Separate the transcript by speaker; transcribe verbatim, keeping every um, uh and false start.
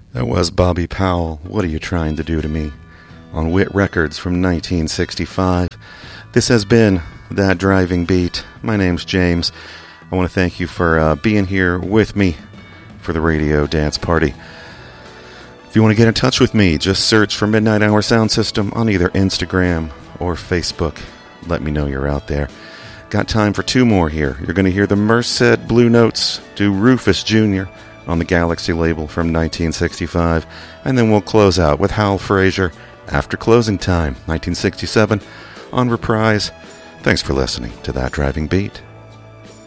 Speaker 1: That was Bobby Powell, What Are You Trying to Do to Me? On Wit Records from nineteen sixty-five. This has been That Driving Beat. My name's James. I want to thank you for uh, being here with me for the Radio Dance Party. If you want to get in touch with me, just search for Midnight Hour Sound System on either Instagram or Facebook. Let me know you're out there. Got time for two more here. You're going to hear the Merced Blue Notes do Rufus Junior on the Galaxy label from nineteen sixty-five, and then we'll close out with Hal Frazier, After Closing Time, nineteen sixty-seven, on Reprise. Thanks for listening to That Driving Beat.